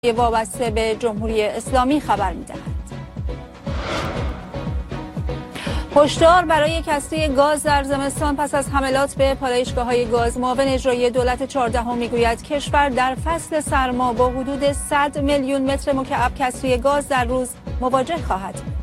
وابسته به جمهوری اسلامی خبر می‌دهد. هشدار برای کسری گاز در زمستان پس از حملات به پالایشگاه‌های گاز. معاون اجرایی دولت 14 میگوید کشور در فصل سرما با حدود 100 میلیون متر مکعب کسری گاز در روز مواجه خواهد بود.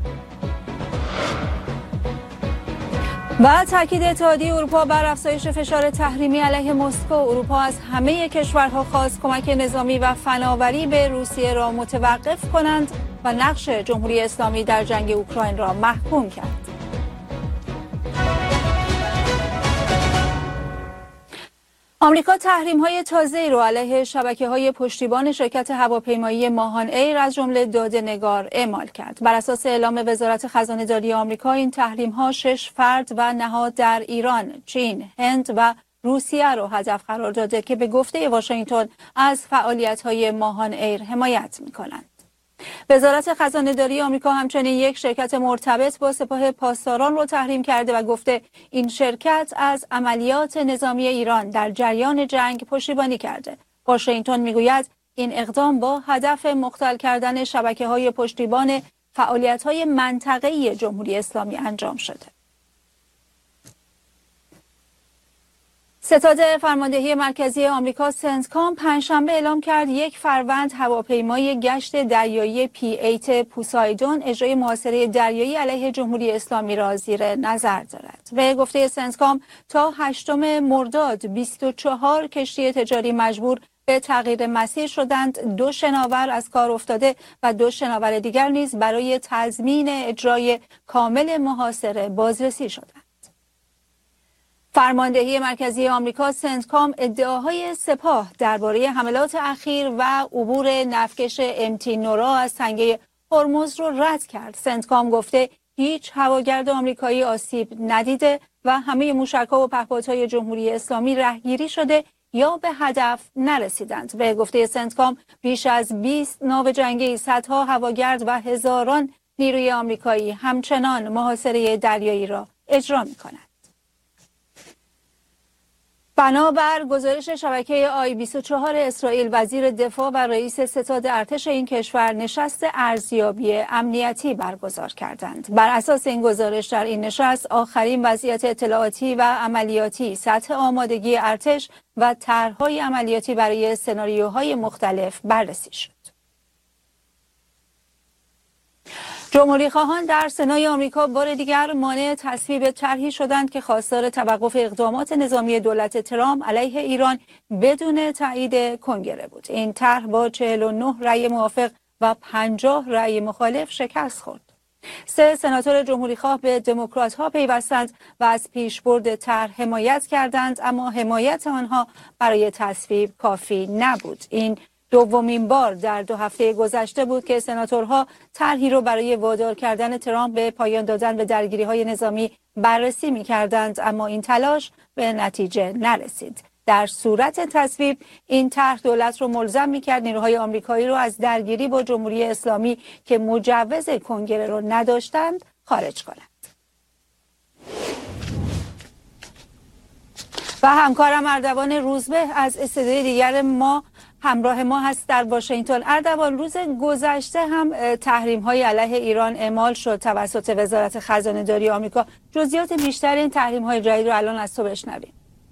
و تاکید اتحادیه اروپا بر افزایش فشار تحریمی علیه مسکو. اروپا از همه کشورها خواست کمک نظامی و فناوری به روسیه را متوقف کنند و نقش جمهوری اسلامی در جنگ اوکراین را محکوم کرد. آمریکا تحریم‌های تازه‌ای را علیه شبکه‌های پشتیبان شرکت هواپیمایی ماهان ایر از جمله داده‌نگار اعمال کرد. بر اساس اعلام وزارت خزانه‌داری آمریکا این تحریم‌ها 6 فرد و نهاد در ایران، چین، هند و روسیه را هدف قرار داده که به گفته واشنگتن از فعالیت‌های ماهان ایر حمایت می‌کنند. وزارت خزانه‌داری آمریکا همچنین یک شرکت مرتبط با سپاه پاسداران را تحریم کرده و گفته این شرکت از عملیات نظامی ایران در جریان جنگ پشتیبانی کرده. واشنگتن میگوید این اقدام با هدف مختل کردن شبکه‌های پشتیبان فعالیت‌های منطقه‌ای جمهوری اسلامی انجام شده. ستاد فرماندهی مرکزی آمریکا سنتکام پنجشنبه اعلام کرد 1 فروند هواپیمای گشت دریایی P-8 پوسایدون اجرای محاصره دریایی علیه جمهوری اسلامی را زیر نظر دارد. به گفته سنتکام تا 8 مرداد 24 کشتی تجاری مجبور به تغییر مسیر شدند. 2 شناور از کار افتاده و 2 شناور دیگر نیز برای تضمین اجرای کامل محاصره بازرسی شدند. فرماندهی مرکزی آمریکا سنتکام ادعاهای سپاه درباره حملات اخیر و عبور نفتکش MT نورا از تنگه هرمز را رد کرد. سنتکام گفته هیچ هواگرد آمریکایی آسیب ندیده و همه موشک‌ها و پهپادهای جمهوری اسلامی رهگیری شده یا به هدف نرسیدند. به گفته سنتکام بیش از 20 ناو جنگی، صدها هواگرد و هزاران نیروی آمریکایی همچنان محاصره دریایی را اجرا می‌کنند. بنابر گزارش شبکه آی-24 اسرائیل، وزیر دفاع و رئیس ستاد ارتش این کشور نشست ارزیابی امنیتی برگزار کردند. بر اساس این گزارش در این نشست آخرین وضعیت اطلاعاتی و عملیاتی، سطح آمادگی ارتش و طرح‌های عملیاتی برای سناریوهای مختلف بررسی شد. جمهوری‌خواهان در سنای آمریکا بار دیگر مانع تصویب طرحی شدند که خواستار توقف اقدامات نظامی دولت ترامپ علیه ایران بدون تایید کنگره بود. این طرح با 49 رأی موافق و 50 رأی مخالف شکست خورد. 3 سناتور جمهوری‌خواه به دموکرات‌ها پیوستند و از پیشبرد طرح حمایت کردند، اما حمایت آنها برای تصویب کافی نبود. این دومین بار در 2 هفته گذشته بود که سناتورها طرحی را برای وادار کردن ترامپ به پایان دادن به درگیری‌های نظامی بررسی می‌کردند، اما این تلاش به نتیجه نرسید. در صورت تصویب این طرح دولت را ملزم می‌کرد نیروهای آمریکایی را از درگیری با جمهوری اسلامی که مجوز کنگره را نداشتند خارج کنند. و همکارم اردوان روزبه از استودیوی دیگر ما همراه ما هست در واشنگتن. اردوان، روز گذشته هم تحریم‌های علیه ایران اعمال شد توسط وزارت خزانه‌داری آمریکا. جزئیات بیشتر این تحریم‌های جدید رو الان از تو بشنویم.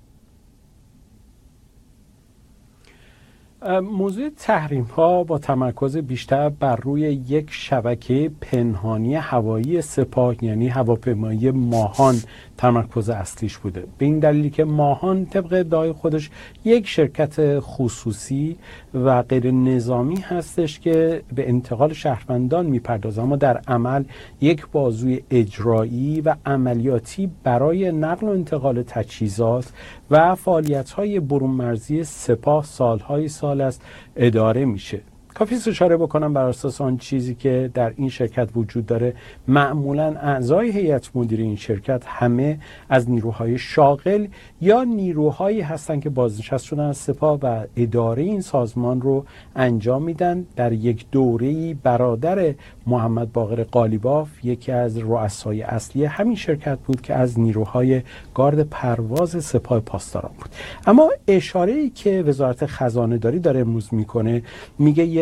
موضوع تحریم‌ها با تمرکز بیشتر بر روی یک شبکه پنهانی هوایی سپاه یعنی هواپیمایی ماهان تمرکز اصلیش بوده. به این دلیلی که ماهان طبق ادعای خودش یک شرکت خصوصی و غیر نظامی هستش که به انتقال شهروندان میپردازه، اما در عمل یک بازوی اجرایی و عملیاتی برای نقل و انتقال تجهیزات و فعالیت‌های برون مرزی سپاه سالهای سال است اداره میشه. کافی است اشاره بکنم بر اساس آن چیزی که در این شرکت وجود داره، معمولاً اعضای هیئت مدیره این شرکت همه از نیروهای شاغل یا نیروهایی هستند که بازنشسته شدن از سپاه و اداره این سازمان رو انجام میدن. در یک دوره‌ای برادر محمد باقر قالیباف یکی از رؤسای اصلی همین شرکت بود که از نیروهای گارد پرواز سپاه پاسداران بود. اما اشاره‌ای که وزارت خزانه‌داری داره امروز میکنه، میگه